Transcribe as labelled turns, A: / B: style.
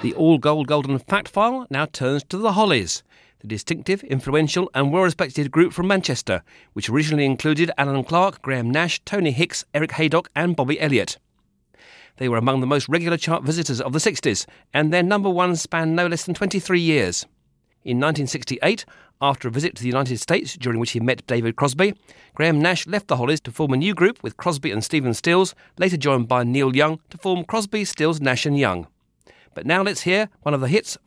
A: The all-gold Golden Fact File now turns to the Hollies, the distinctive, influential and well-respected group from Manchester, which originally included Alan Clark, Graham Nash, Tony Hicks, Eric Haydock and Bobby Elliott. They were among the most regular chart visitors of the 60s, and their number one spanned no less than 23 years. In 1968, after a visit to the United States during which he met David Crosby, Graham Nash left the Hollies to form a new group with Crosby and Stephen Stills, later joined by Neil Young to form Crosby, Stills, Nash and Young. But now let's hear one of the hits